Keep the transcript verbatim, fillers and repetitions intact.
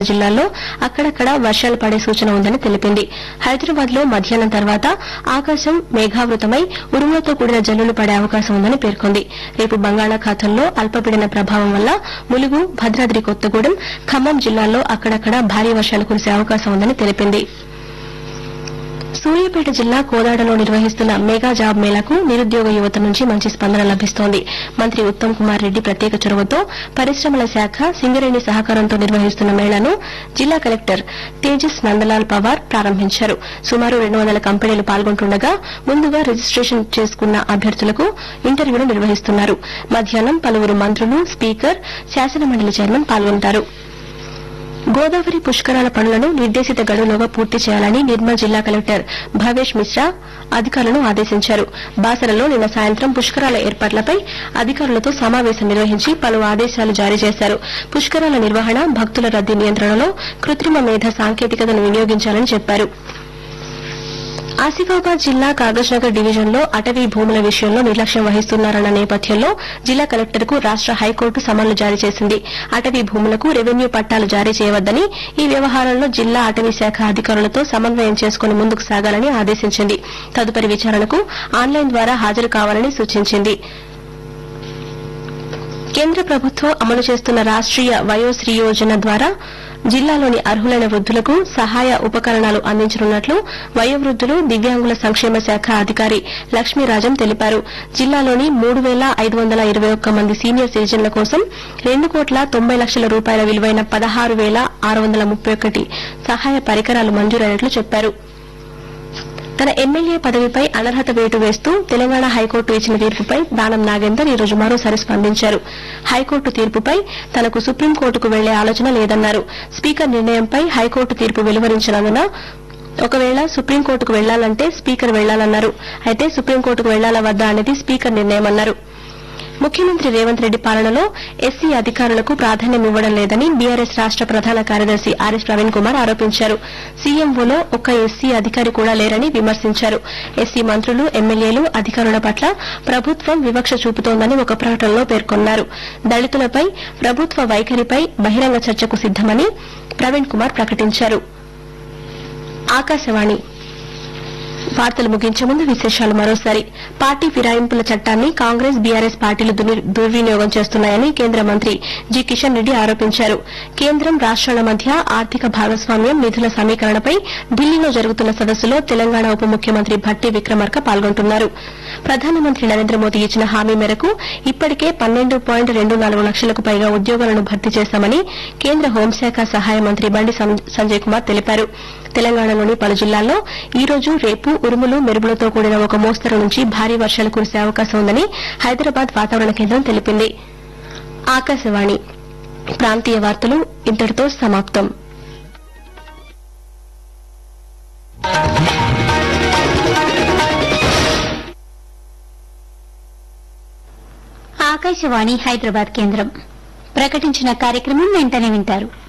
జిల్లాల్లో అక్కడక్కడ వర్షాలు పడే సూచన ఉందని తెలిపింది. హైదరాబాద్ లో మధ్యాహ్నం తర్వాత ఆకాశం మేఘావృతమై ఉరుములతో కూడిన జల్లులు పడే అవకాశం ఉందని పేర్కొంది. రేపు బంగాళాఖాతంలో అల్పపీడన ప్రభావం వల్ల ములుగు, భద్రాద్రి కొత్తగూడెం, ఖమ్మం జిల్లాల్లో అక్కడక్కడ భారీ వర్షాలు కురిసే అవకాశం ఉందని తెలిపింది. సూర్యాపేట జిల్లా కోదాడలో నిర్వహిస్తున్న మెగా జాబ్ మేళాకు నిరుద్యోగ యువత నుంచి మంచి స్పందన లభిస్తోంది. మంత్రి ఉత్తమ్ కుమార్ రెడ్డి ప్రత్యేక చొరవతో పరిశ్రమల శాఖ, సింగరేణి సహకారంతో నిర్వహిస్తున్న మేళాను జిల్లా కలెక్టర్ తేజస్ నందలాల్ పవార్ ప్రారంభించారు. సుమారు రెండు వందల కంపెనీలు పాల్గొంటుండగా ముందుగా రిజిస్టేషన్ చేసుకున్న అభ్యర్థులకు ఇంటర్వ్యూలు నిర్వహిస్తున్నారు. మధ్యాహ్నం పలువురు మంత్రులు, స్పీకర్, శాసనమండలి చైర్మన్ పాల్గొంటారు. గోదావరి పుష్కరాల పనులను నిర్దేశిత గడువులోగా పూర్తి చేయాలని నిర్మల్ జిల్లా కలెక్టర్ భవేష్ మిశ్రా అధికారులను ఆదేశించారు. బాసరలో నిన్న సాయంత్రం పుష్కరాల ఏర్పాట్లపై అధికారులతో సమావేశం నిర్వహించి పలు ఆదేశాలు జారీ చేశారు. పుష్కరాల నిర్వహణ, భక్తుల రద్దీ నియంత్రణలో కృత్రిమ మేధ సాంకేతికతను వినియోగించాలని చెప్పారు. ఆసిఫాబాద్ జిల్లా కాగజ్నగర్ డివిజన్లో అటవీ భూముల విషయంలో నిర్లక్ష్యం వహిస్తున్నారన్న నేపథ్యంలో జిల్లా కలెక్టర్కు రాష్ట హైకోర్టు సమన్లు జారీ చేసింది. అటవీ భూములకు రెవెన్యూ పట్టాలు జారీ చేయవద్దని, ఈ వ్యవహారంలో జిల్లా అటవీ శాఖ అధికారులతో సమన్వయం చేసుకుని ముందుకు సాగాలని ఆదేశించింది. తదుపరి విచారణకు ఆన్లైన్ ద్వారా హాజరు కావాలని సూచించింది. కేంద్ర ప్రభుత్వం అమలు చేస్తున్న రాష్టీయ వయోశ్రీ యోజన ద్వారా జిల్లాలోని అర్హులైన వృద్దులకు సహాయ ఉపకరణాలు అందించనున్నట్లు వయోవృద్దులు, దివ్యాంగుల సంక్షేమ శాఖ అధికారి లక్ష్మీరాజం తెలిపారు. జిల్లాలోని మూడు పేల ఐదు వందల ఇరవై ఒక్క మంది సీనియర్ సిటిజన్ల కోసం రెండు కోట్ల తొంభై లక్షల రూపాయల విలువైన పదహారు పేల ఆరు వందల ముప్పై ఒకటి సహాయ పరికరాలు మంజూరైనట్లు చెప్పారు. తన ఎమ్మెల్యే పదవిపై అనర్హత వేటు వేస్తూ తెలంగాణ హైకోర్టు ఇచ్చిన తీర్పుపై దానం నాగేందర్ ఈ రోజు మరోసారి స్పందించారు. హైకోర్టు తీర్పుపై తనకు సుప్రీంకోర్టుకు వెళ్లే ఆలోచన లేదన్నారు. స్పీకర్ నిర్ణయంపై హైకోర్టు తీర్పు వెలువరించినందున ఒకవేళ సుప్రీంకోర్టుకు వెళ్లాలంటే స్పీకర్ వెళ్లాలన్నారు. అయితే సుప్రీంకోర్టుకు వెళ్లాలా వద్దా అనేది స్పీకర్ నిర్ణయమన్నారు. ముఖ్యమంత్రి రేవంత్ రెడ్డి పాలనలో ఎస్సీ అధికారులకు ప్రాధాన్యం ఇవ్వడం లేదని బీఆర్ఎస్ రాష్ట ప్రధాన కార్యదర్శి ఆర్ఎస్ ప్రవీణ్ కుమార్ ఆరోపించారు. సీఎంఓలో ఒక్క ఎస్సీ అధికారి కూడా లేరని విమర్శించారు. ఎస్సీ మంత్రులు, ఎమ్మెల్యేలు, అధికారుల పట్ల ప్రభుత్వం వివక్ష చూపుతోందని ఒక ప్రకటనలో పేర్కొన్నారు. దళితులపై ప్రభుత్వ వైఖరిపై బహిరంగ చర్చకు సిద్దమని ప్రవీణ్ కుమార్ ప్రకటించారు. ఆకాశవాణి వార్తలు ముగించే ముందు విశేషాలు మరోసారి. పార్టీ ఫిరాయింపుల చట్టాన్ని కాంగ్రెస్, బీఆర్ఎస్ పార్టీలు దుర్వినియోగం చేస్తున్నాయని కేంద్ర మంత్రి జి కిషన్ రెడ్డి ఆరోపించారు. కేంద్రం, రాష్ట్రాల మధ్య ఆర్థిక భాగస్వామ్యం, నిధుల సమీకరణపై ఢిల్లీలో జరుగుతున్న సదస్సులో తెలంగాణ ఉప ముఖ్యమంత్రి భట్టి విక్రమార్క పాల్గొంటున్నారు. ప్రధానమంత్రి నరేంద్ర మోదీ ఇచ్చిన హామీ మేరకు ఇప్పటికే పన్నెండు పాయింట్ రెండు నాలుగు లక్షలకు పైగా ఉద్యోగాలను భర్తీ చేశామని కేంద్ర హోంశాఖ సహాయ మంత్రి బండి సంజయ్ కుమార్ తెలిపారు. తెలంగాణలోని పలు జిల్లాల్లో ఈ రోజు, రేపు ఉరుములు, మెరుపులతో కూడిన ఒక మోస్తరు నుంచి భారీ వర్షాలు కురిసే అవకాశం ఉందని హైదరాబాద్ వాతావరణ కేంద్రం తెలిపింది. ఆకాశవాణి ప్రాంతీయ వార్తలు ఇంతటితో సమాప్తం. ఆకాశవాణి హైదరాబాద్ కేంద్రం ప్రకటించిన కార్యక్రమం వెంటనే వింటారు.